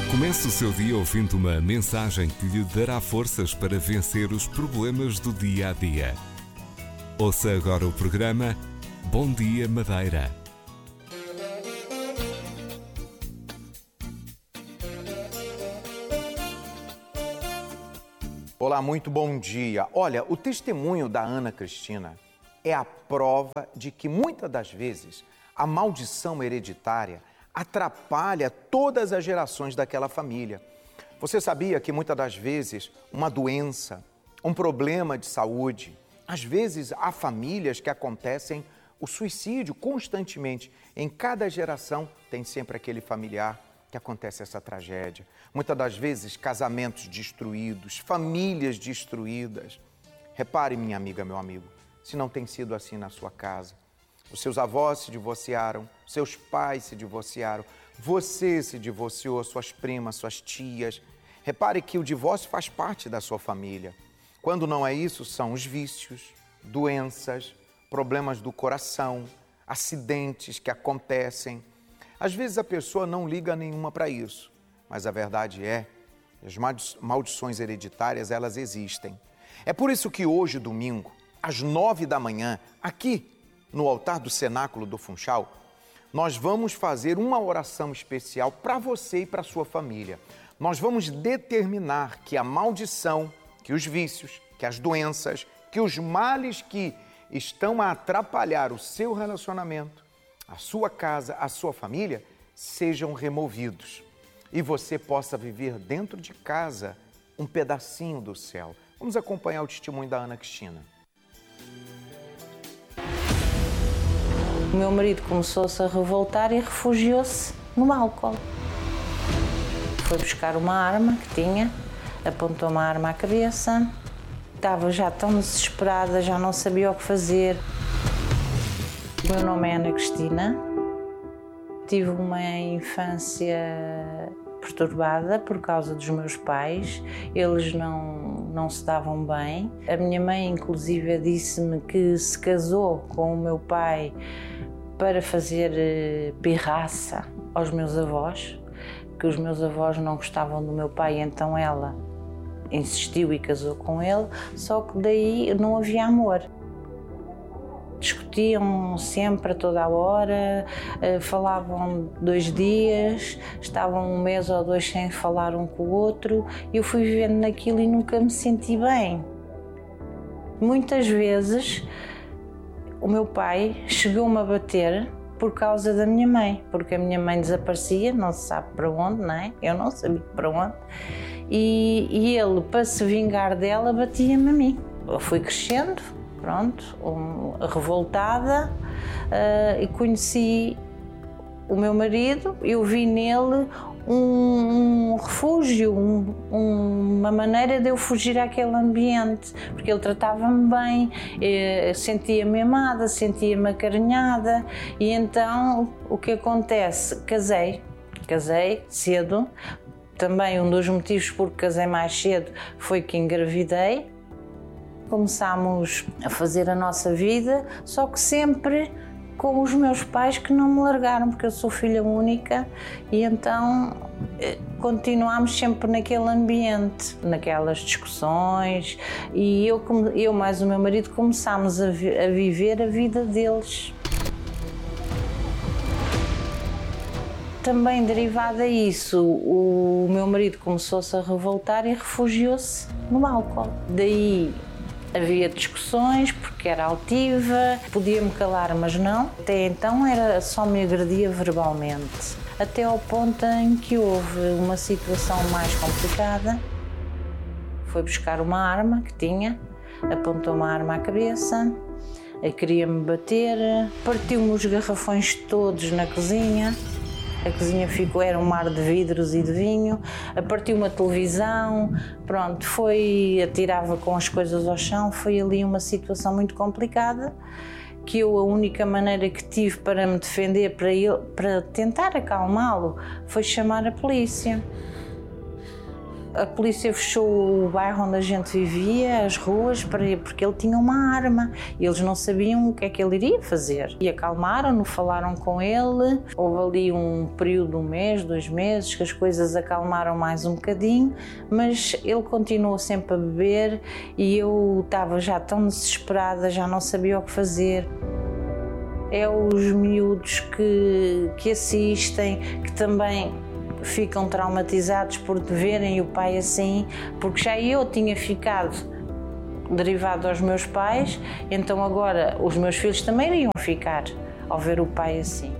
Comece o seu dia ouvindo uma mensagem que lhe dará forças para vencer os problemas do dia a dia. Ouça agora o programa Bom Dia Madeira. Olá, muito bom dia. Olha, o testemunho da Ana Cristina é a prova de que muitas das vezes a maldição hereditária atrapalha todas as gerações daquela família. Você sabia que muitas das vezes uma doença, um problema de saúde, às vezes há famílias que acontecem o suicídio constantemente. Em cada geração tem sempre aquele familiar que acontece essa tragédia. Muitas das vezes casamentos destruídos, famílias destruídas. Repare, minha amiga, meu amigo, se não tem sido assim na sua casa. Os seus avós se divorciaram, seus pais se divorciaram, você se divorciou, suas primas, suas tias. Repare que o divórcio faz parte da sua família. Quando não é isso, são os vícios, doenças, problemas do coração, acidentes que acontecem. Às vezes a pessoa não liga nenhuma para isso, mas a verdade é que as maldições hereditárias, elas existem. É por isso que hoje, domingo, às 9 da manhã, aqui no altar do Cenáculo do Funchal, nós vamos fazer uma oração especial para você e para a sua família. Nós vamos determinar que a maldição, que os vícios, que as doenças, que os males que estão a atrapalhar o seu relacionamento, a sua casa, a sua família, sejam removidos. E você possa viver dentro de casa um pedacinho do céu. Vamos acompanhar o testemunho da Ana Cristina. O meu marido começou-se a revoltar e refugiou-se no álcool. Foi buscar uma arma que tinha, apontou uma arma à cabeça. Estava já tão desesperada, já não sabia o que fazer. O meu nome é Ana Cristina. Tive uma infância perturbada por causa dos meus pais. Eles não se davam bem. A minha mãe, inclusive, disse-me que se casou com o meu pai para fazer pirraça aos meus avós, que os meus avós não gostavam do meu pai, então ela insistiu e casou com ele, só que daí não havia amor. Discutiam sempre a toda a hora, falavam 2 dias, estavam 1 mês ou 2 sem falar um com o outro. Eu fui vivendo naquilo e nunca me senti bem. Muitas vezes o meu pai chegou-me a bater por causa da minha mãe, porque a minha mãe desaparecia, não se sabe para onde, não é? Eu não sabia para onde. E ele, para se vingar dela, batia-me a mim. Eu fui crescendo, pronto, revoltada, e conheci o meu marido. Eu vi nele um refúgio, uma maneira de eu fugir àquele ambiente, porque ele tratava-me bem, sentia-me amada, sentia-me acarinhada. E então o que acontece? Casei cedo. Também um dos motivos por que casei mais cedo foi que engravidei. Começámos a fazer a nossa vida, só que sempre com os meus pais que não me largaram, porque eu sou filha única, e então continuámos sempre naquele ambiente, naquelas discussões, e eu mais o meu marido começámos a viver a vida deles. Também derivado a isso, o meu marido começou-se a revoltar e refugiou-se no álcool. Daí havia discussões, porque era altiva, podia-me calar, mas não. Até então só me agredia verbalmente. Até ao ponto em que houve uma situação mais complicada. Foi buscar uma arma que tinha, apontou uma arma à cabeça, queria-me bater, partiu-me os garrafões todos na cozinha. A cozinha era um mar de vidros e de vinho, partiu uma televisão, pronto, atirava com as coisas ao chão. Foi ali uma situação muito complicada, que a única maneira que tive para me defender, para tentar acalmá-lo, foi chamar a polícia. A polícia fechou o bairro onde a gente vivia, as ruas, porque ele tinha uma arma e eles não sabiam o que é que ele iria fazer. E acalmaram-no, falaram com ele. Houve ali um período de 1 mês, 2 meses, que as coisas acalmaram mais um bocadinho, mas ele continuou sempre a beber e eu estava já tão desesperada, já não sabia o que fazer. É os miúdos que assistem, que também ficam traumatizados por verem o pai assim, porque já eu tinha ficado derivado aos meus pais, então agora os meus filhos também iriam ficar ao ver o pai assim.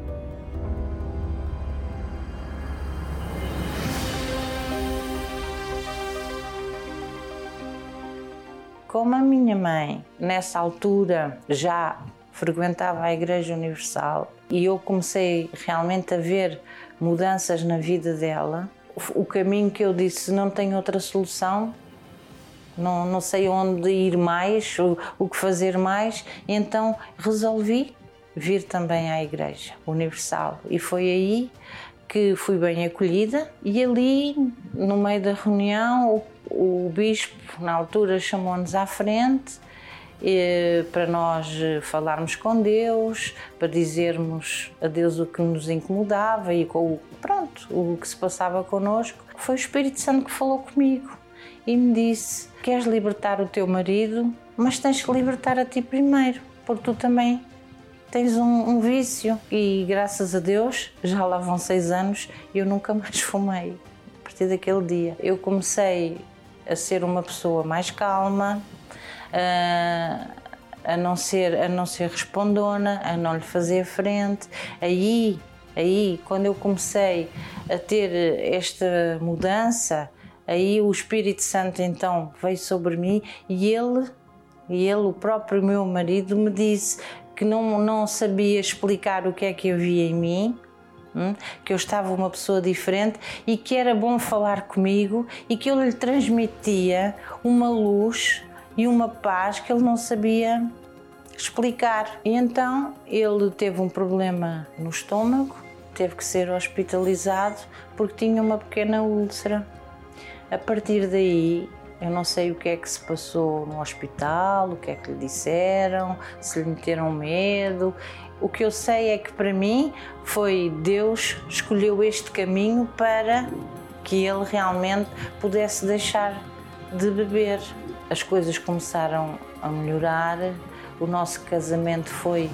Como a minha mãe, nessa altura, já frequentava a Igreja Universal e eu comecei realmente a ver mudanças na vida dela, o caminho que eu disse, não tenho outra solução, não sei onde ir mais, o que fazer mais, então resolvi vir também à Igreja Universal e foi aí que fui bem acolhida e ali, no meio da reunião, o bispo, na altura, chamou-nos à frente para nós falarmos com Deus, para dizermos a Deus o que nos incomodava e o que se passava connosco. Foi o Espírito Santo que falou comigo e me disse: queres libertar o teu marido, mas tens que libertar a ti primeiro, porque tu também tens um vício. E graças a Deus, já lá vão 6 anos e eu nunca mais fumei. A partir daquele dia eu comecei a ser uma pessoa mais calma, a não ser respondona, a não lhe fazer frente. Aí, quando eu comecei a ter esta mudança, aí o Espírito Santo então veio sobre mim e ele, o próprio meu marido, me disse que não sabia explicar o que é que havia em mim, que eu estava uma pessoa diferente e que era bom falar comigo e que eu lhe transmitia uma luz e uma paz que ele não sabia explicar. E então ele teve um problema no estômago, teve que ser hospitalizado porque tinha uma pequena úlcera. A partir daí, eu não sei o que é que se passou no hospital, o que é que lhe disseram, se lhe meteram medo. O que eu sei é que para mim foi Deus escolheu este caminho para que ele realmente pudesse deixar de beber. As coisas começaram a melhorar, o nosso casamento foi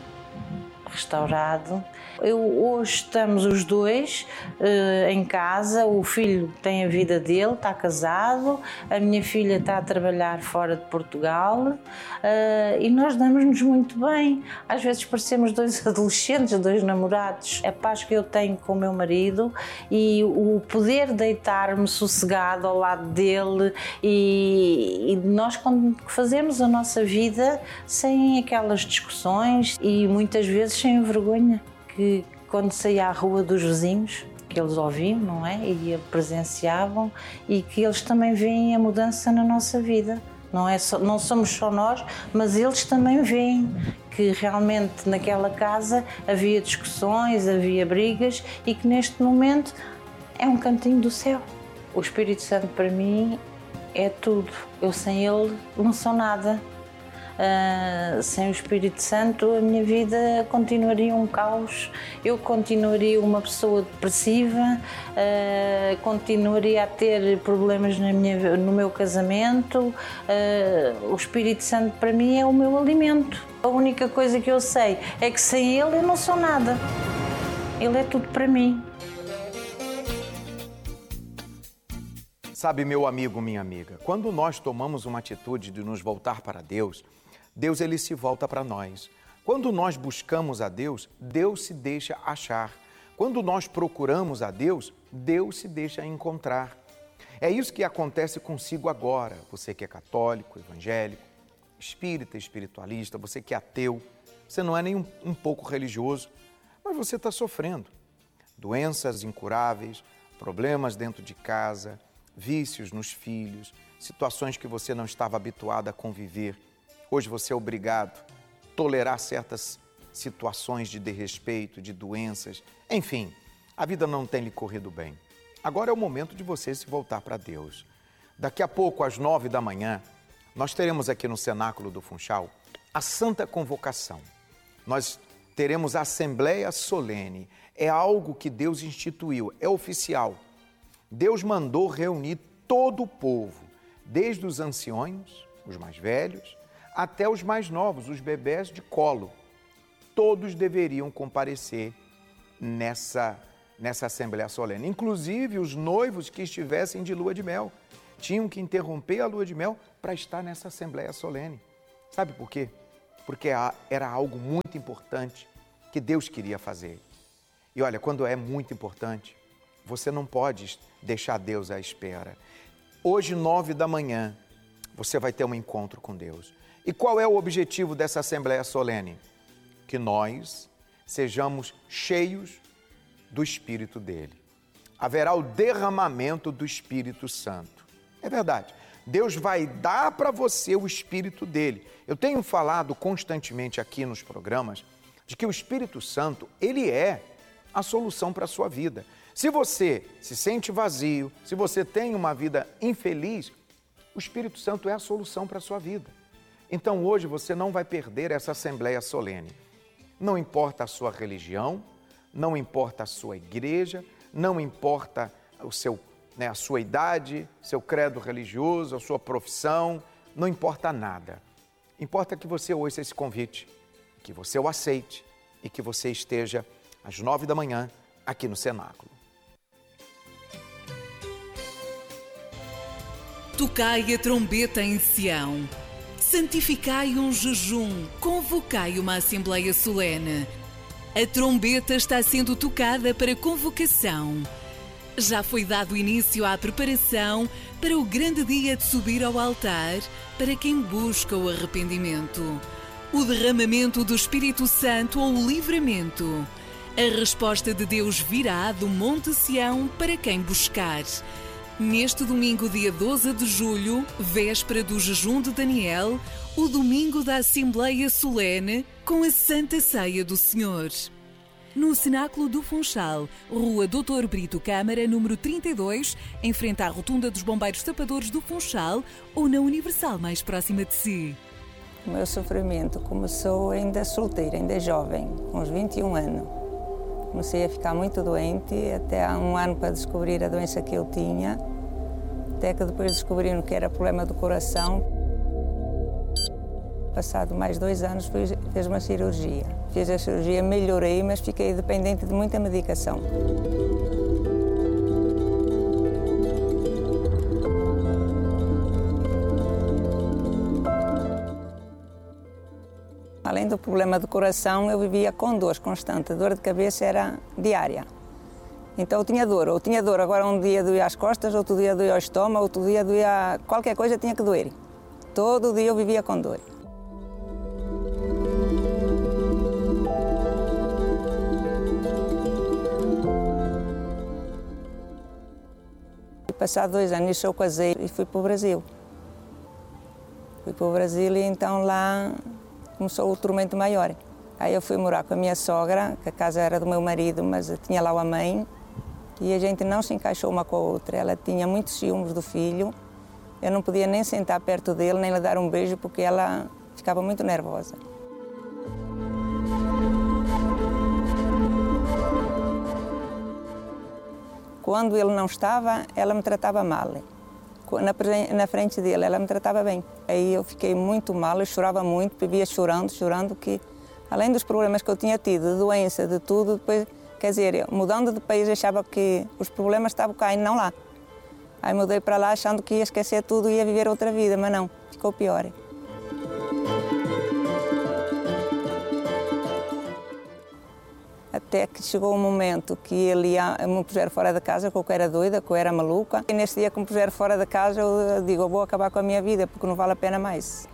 restaurado. Hoje estamos os dois em casa, o filho tem a vida dele, está casado, a minha filha está a trabalhar fora de Portugal e nós damos-nos muito bem. Às vezes parecemos 2 adolescentes, 2 namorados. A paz que eu tenho com o meu marido e o poder deitar-me sossegado ao lado dele e nós fazemos a nossa vida sem aquelas discussões e muitas vezes sem vergonha. Que quando saía à rua dos vizinhos, que eles ouviam, não é? E presenciavam e que eles também veem a mudança na nossa vida. Não somos só nós, mas eles também veem que realmente naquela casa havia discussões, havia brigas e que neste momento é um cantinho do céu. O Espírito Santo para mim é tudo. Eu sem ele não sou nada. Sem o Espírito Santo a minha vida continuaria um caos, eu continuaria uma pessoa depressiva, continuaria a ter problemas no meu casamento. O Espírito Santo para mim é o meu alimento. A única coisa que eu sei é que sem ele eu não sou nada. Ele é tudo para mim. Sabe, meu amigo, minha amiga, quando nós tomamos uma atitude de nos voltar para Deus, Deus ele se volta para nós. Quando nós buscamos a Deus, Deus se deixa achar. Quando nós procuramos a Deus, Deus se deixa encontrar. É isso que acontece consigo agora. Você que é católico, evangélico, espírita, espiritualista, você que é ateu, você não é nem um pouco religioso, mas você está sofrendo. Doenças incuráveis, problemas dentro de casa, vícios nos filhos, situações que você não estava habituado a conviver. Hoje você é obrigado a tolerar certas situações de desrespeito, de doenças. Enfim, a vida não tem lhe corrido bem. Agora é o momento de você se voltar para Deus. Daqui a pouco, às 9 da manhã, nós teremos aqui no Cenáculo do Funchal a Santa Convocação. Nós teremos a Assembleia Solene. É algo que Deus instituiu, é oficial. Deus mandou reunir todo o povo, desde os anciões, os mais velhos, até os mais novos, os bebés de colo. Todos deveriam comparecer nessa Assembleia Solene. Inclusive os noivos que estivessem de lua de mel tinham que interromper a lua de mel para estar nessa Assembleia Solene. Sabe por quê? Porque era algo muito importante que Deus queria fazer. E olha, quando é muito importante, você não pode deixar Deus à espera. Hoje, 9 da manhã, você vai ter um encontro com Deus. E qual é o objetivo dessa Assembleia Solene? Que nós sejamos cheios do Espírito dele. Haverá o derramamento do Espírito Santo. É verdade. Deus vai dar para você o Espírito dele. Eu tenho falado constantemente aqui nos programas de que o Espírito Santo, ele é a solução para a sua vida. Se você se sente vazio, se você tem uma vida infeliz, o Espírito Santo é a solução para a sua vida. Então hoje você não vai perder essa Assembleia Solene. Não importa a sua religião, não importa a sua igreja, não importa a sua idade, seu credo religioso, a sua profissão, não importa nada. Importa que você ouça esse convite, que você o aceite e que você esteja às 9 da manhã aqui no Cenáculo. Tocai a trombeta em Sião, santificai um jejum, convocai uma Assembleia Solene. A trombeta está sendo tocada para convocação. Já foi dado início à preparação para o grande dia de subir ao altar para quem busca o arrependimento. O derramamento do Espírito Santo ou o livramento. A resposta de Deus virá do Monte Sião para quem buscar. Neste domingo, dia 12 de julho, véspera do jejum de Daniel, o domingo da Assembleia Solene com a Santa Ceia do Senhor. No Cenáculo do Funchal, Rua Dr. Brito Câmara, número 32, em frente à Rotunda dos Bombeiros Tapadores do Funchal ou na Universal mais próxima de si. O meu sofrimento começou ainda solteira, ainda jovem, com uns 21 anos. Comecei a ficar muito doente, até há um ano para descobrir a doença que eu tinha, até que depois descobriram que era problema do coração. Passado mais 2 anos, fez uma cirurgia. Fiz a cirurgia, melhorei, mas fiquei dependente de muita medicação. Além do problema do coração, eu vivia com dores constantes. A dor de cabeça era diária. Então eu tinha dor. Agora um dia doía as costas, outro dia doía o estômago, outro dia doía qualquer coisa, tinha que doer. Todo dia eu vivia com dor. Passado 2 anos eu casei e fui para o Brasil. E então lá começou o tormento maior. Aí eu fui morar com a minha sogra, que a casa era do meu marido, mas tinha lá a mãe, e a gente não se encaixou uma com a outra. Ela tinha muitos ciúmes do filho, eu não podia nem sentar perto dele, nem lhe dar um beijo, porque ela ficava muito nervosa. Quando ele não estava, ela me tratava mal. Na frente dele, ela me tratava bem. Aí eu fiquei muito mal, eu chorava muito, vivia chorando, que além dos problemas que eu tinha tido, de doença, de tudo, depois, quer dizer, mudando de país, achava que os problemas estavam cá e não lá. Aí mudei para lá achando que ia esquecer tudo e ia viver outra vida, mas não, ficou pior. Até que chegou um momento que ele me puseram fora da casa, que eu era doida, que eu era maluca. E nesse dia que me puseram fora da casa, eu digo, eu vou acabar com a minha vida, porque não vale a pena mais.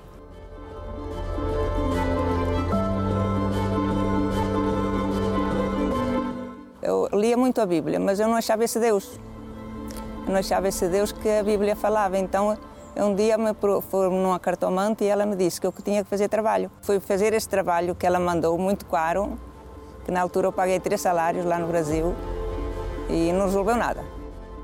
Eu lia muito a Bíblia, mas eu não achava esse Deus. Eu não achava esse Deus que a Bíblia falava. Então, um dia fui numa cartomante e ela me disse que eu tinha que fazer trabalho. Fui fazer esse trabalho que ela mandou, muito caro, que na altura eu paguei 3 salários lá no Brasil e não resolveu nada.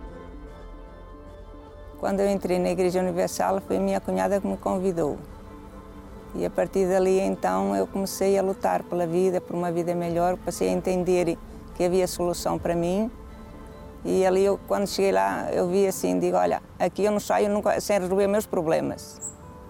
Quando eu entrei na Igreja Universal, foi minha cunhada que me convidou. E a partir dali, então, eu comecei a lutar pela vida, por uma vida melhor. Passei a entender que havia solução para mim. E ali, quando cheguei lá, eu vi assim, digo, olha, aqui eu não saio nunca, sem resolver meus problemas.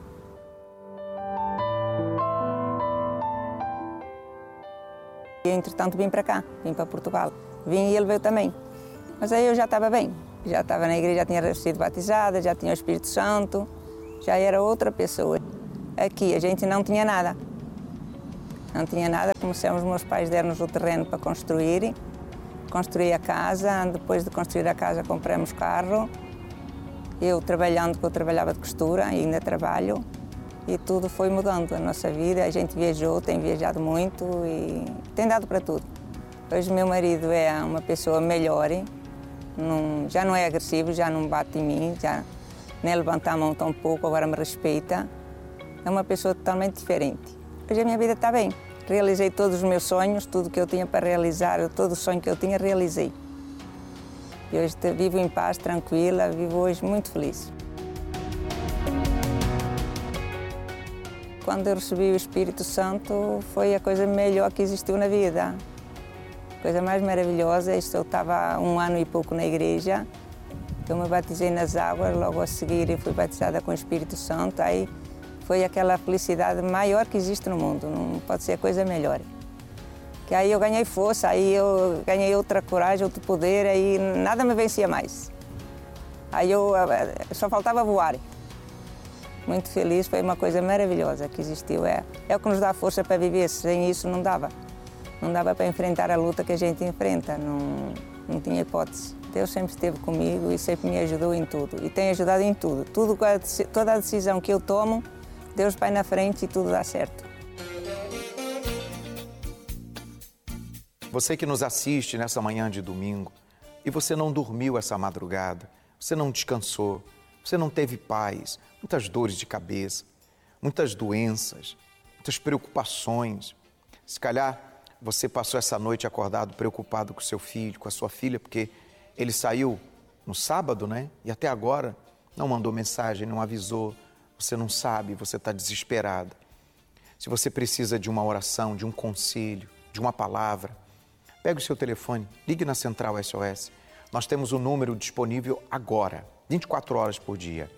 E, entretanto, vim para cá, vim para Portugal. Vim e ele veio também. Mas aí eu já estava bem. Já estava na igreja, já tinha sido batizada, já tinha o Espírito Santo, já era outra pessoa. Aqui a gente não tinha nada. Não tinha nada. Começamos, meus pais deram-nos o terreno para construir a casa. Depois de construir a casa, compramos carro. Eu trabalhando, porque eu trabalhava de costura, ainda trabalho. E tudo foi mudando a nossa vida. A gente viajou, tem viajado muito e tem dado para tudo. Hoje meu marido é uma pessoa melhor. Já não é agressivo, já não bate em mim, já nem levanta a mão tão pouco, agora me respeita. É uma pessoa totalmente diferente. Hoje a minha vida está bem. Realizei todos os meus sonhos, tudo que eu tinha para realizar, todo o sonho que eu tinha, realizei. E hoje vivo em paz, tranquila, vivo hoje muito feliz. Quando eu recebi o Espírito Santo, foi a coisa melhor que existiu na vida. A coisa mais maravilhosa, eu estava 1 ano e pouco na igreja, eu me batizei nas águas, logo a seguir eu fui batizada com o Espírito Santo, aí foi aquela felicidade maior que existe no mundo, não pode ser coisa melhor. Que aí eu ganhei força, aí eu ganhei outra coragem, outro poder, aí nada me vencia mais. Aí eu só faltava voar. Muito feliz, foi uma coisa maravilhosa que existiu, é o que nos dá força para viver, sem isso não dava. Não dava para enfrentar a luta que a gente enfrenta, não tinha hipótese. Deus sempre esteve comigo e sempre me ajudou em tudo. E tem ajudado em tudo. Toda a decisão que eu tomo, Deus vai na frente e tudo dá certo. Você que nos assiste nessa manhã de domingo e você não dormiu essa madrugada, você não descansou, você não teve paz, muitas dores de cabeça, muitas doenças, muitas preocupações. Se calhar você passou essa noite acordado, preocupado com seu filho, com a sua filha, porque ele saiu no sábado, né? E até agora não mandou mensagem, não avisou. Você não sabe, você está desesperada. Se você precisa de uma oração, de um conselho, de uma palavra, pegue o seu telefone, ligue na Central SOS. Nós temos o número disponível agora, 24 horas por dia.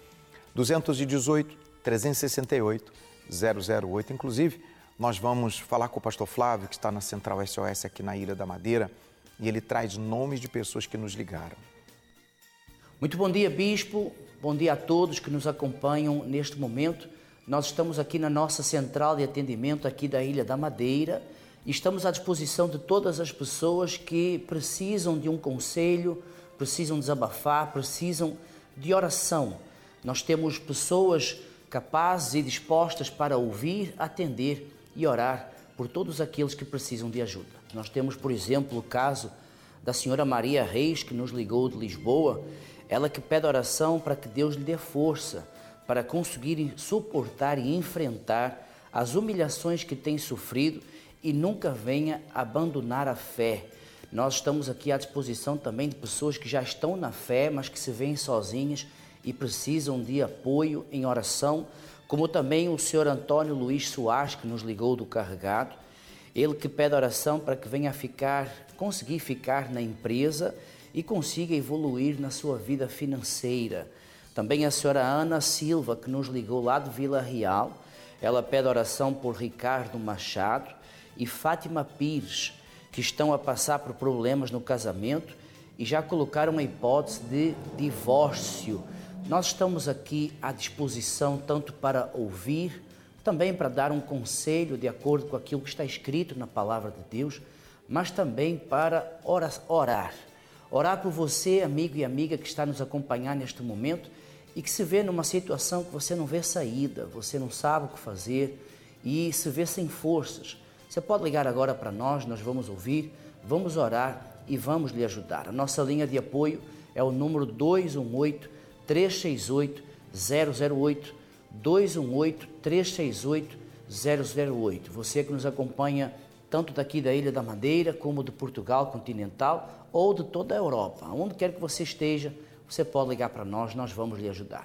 218-368-008. Inclusive, nós vamos falar com o pastor Flávio, que está na Central SOS aqui na Ilha da Madeira, e ele traz nomes de pessoas que nos ligaram. Muito bom dia, Bispo. Bom dia a todos que nos acompanham neste momento. Nós estamos aqui na nossa central de atendimento aqui da Ilha da Madeira e estamos à disposição de todas as pessoas que precisam de um conselho, precisam desabafar, precisam de oração. Nós temos pessoas capazes e dispostas para ouvir, atender e orar por todos aqueles que precisam de ajuda. Nós temos, por exemplo, o caso da senhora Maria Reis, que nos ligou de Lisboa, ela que pede oração para que Deus lhe dê força para conseguir suportar e enfrentar as humilhações que tem sofrido e nunca venha abandonar a fé. Nós estamos aqui à disposição também de pessoas que já estão na fé, mas que se veem sozinhas e precisam de apoio em oração, como também o senhor Antônio Luiz Soares, que nos ligou do Carregado, ele que pede oração para que venha conseguir ficar na empresa e consiga evoluir na sua vida financeira. Também a senhora Ana Silva, que nos ligou lá de Vila Real, ela pede oração por Ricardo Machado e Fátima Pires, que estão a passar por problemas no casamento e já colocaram a hipótese de divórcio. Nós estamos aqui à disposição tanto para ouvir, também para dar um conselho de acordo com aquilo que está escrito na Palavra de Deus, mas também para orar. Orar por você, amigo e amiga que está nos acompanhar neste momento e que se vê numa situação que você não vê saída, você não sabe o que fazer e se vê sem forças. Você pode ligar agora para nós vamos ouvir, vamos orar e vamos lhe ajudar. A nossa linha de apoio é o número 218-368-008, 218-368-008. Você que nos acompanha tanto daqui da Ilha da Madeira como de Portugal continental ou de toda a Europa, onde quer que você esteja, você pode ligar para nós vamos lhe ajudar.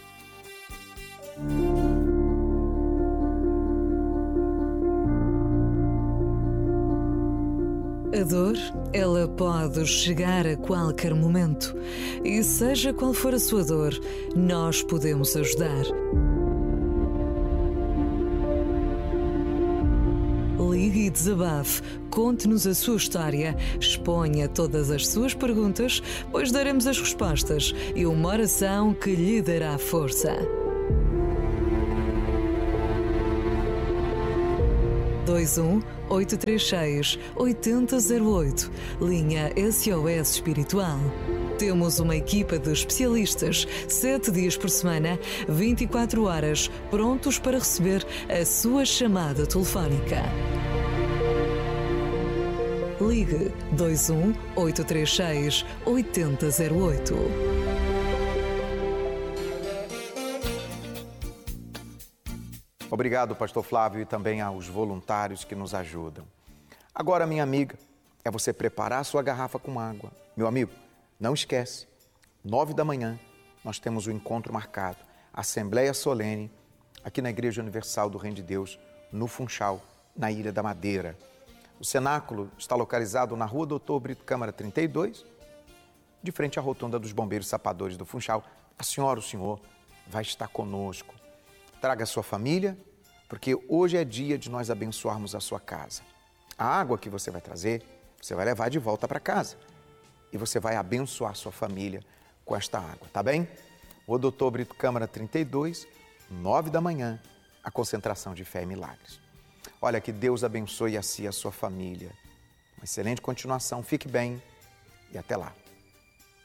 A dor, ela pode chegar a qualquer momento. E seja qual for a sua dor, nós podemos ajudar. Ligue e desabafe, conte-nos a sua história, exponha todas as suas perguntas, pois daremos as respostas e uma oração que lhe dará força. 21-836-8008, linha SOS Espiritual. Temos uma equipa de especialistas, 7 dias por semana, 24 horas, prontos para receber a sua chamada telefónica. Ligue 21-836-8008. Obrigado, pastor Flávio, e também aos voluntários que nos ajudam. Agora, minha amiga, é você preparar a sua garrafa com água. Meu amigo, não esquece, 9 da manhã, nós temos um encontro marcado, Assembleia Solene, aqui na Igreja Universal do Reino de Deus, no Funchal, na Ilha da Madeira. O cenáculo está localizado na Rua Doutor Brito Câmara 32, de frente à rotunda dos Bombeiros Sapadores do Funchal. A senhora, o senhor, vai estar conosco. Traga a sua família, porque hoje é dia de nós abençoarmos a sua casa. A água que você vai trazer, você vai levar de volta para casa. E você vai abençoar a sua família com esta água, tá bem? O Doutor Brito Câmara 32, 9 da manhã, a concentração de fé e milagres. Olha, que Deus abençoe a si e a sua família. Uma excelente continuação, fique bem e até lá.